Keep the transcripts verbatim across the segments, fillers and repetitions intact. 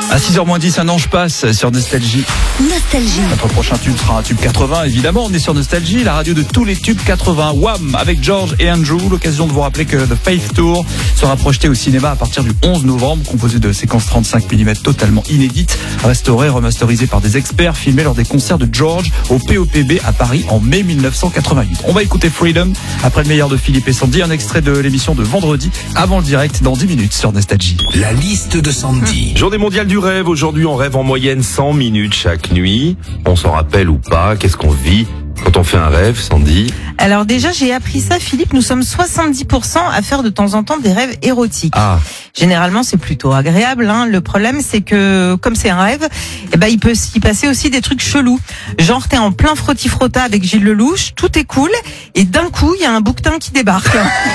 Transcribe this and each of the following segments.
À six heures moins dix, un ange passe sur Nostalgie. Nostalgie. Notre prochain tube sera un tube quatre-vingts, évidemment. On est sur Nostalgie, la radio de tous les tubes quatre-vingts. Wham! Avec George et Andrew. L'occasion de vous rappeler que The Faith Tour sera projeté au cinéma à partir du onze novembre, composé de séquences trente-cinq millimètres totalement inédites, restaurées, remasterisées par des experts, filmées lors des concerts de George au P O P B à Paris en mai mille neuf cent quatre-vingt-huit. On va écouter Freedom après le meilleur de Philippe et Sandy, un extrait de l'émission de vendredi avant le direct dans dix minutes sur Nostalgie. La liste de Sandy. Journée mondiale du rêve. Aujourd'hui, on rêve en moyenne cent minutes chaque nuit. On s'en rappelle ou pas? Qu'est-ce qu'on vit quand on fait un rêve, Sandy? Alors déjà, j'ai appris ça, Philippe. Nous sommes soixante-dix pour cent à faire de temps en temps des rêves érotiques. Ah. Généralement, c'est plutôt agréable. Hein. Le problème, c'est que comme c'est un rêve, eh ben, il peut s'y passer aussi des trucs chelous. Genre, t'es en plein frotti-frotta avec Gilles Lelouch, tout est cool, et d'un coup, il y a un bouquetin qui débarque.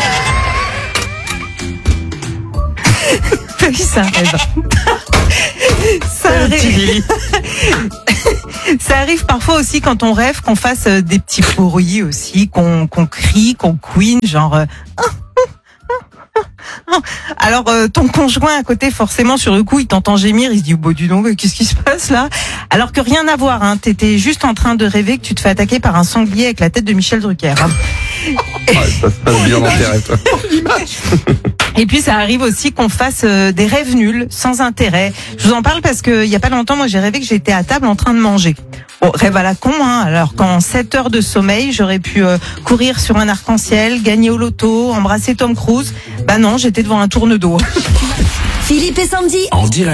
Oui, c'est un rêve. Ça arrive. Ça arrive parfois aussi quand on rêve qu'on fasse des petits bruits aussi, qu'on qu'on crie, qu'on couine, genre. Euh... Alors euh, ton conjoint à côté, forcément sur le coup, il t'entend gémir, il se dit oh, bah, dis donc, qu'est-ce qui se passe là? Alors que rien à voir, hein, t'étais juste en train de rêver que tu te fais attaquer par un sanglier avec la tête de Michel Drucker. Hein. Ah, ça se passe bien dans tes rêves. Et puis ça arrive aussi qu'on fasse euh, des rêves nuls, sans intérêt. Je vous en parle parce que il y a pas longtemps, moi j'ai rêvé que j'étais à table en train de manger. Bon, rêve à la con, hein. Alors qu'en sept heures de sommeil, j'aurais pu euh, courir sur un arc-en-ciel, gagner au loto, embrasser Tom Cruise. Bah non, j'étais devant un tourne-dos. Philippe et Sandy. En direct.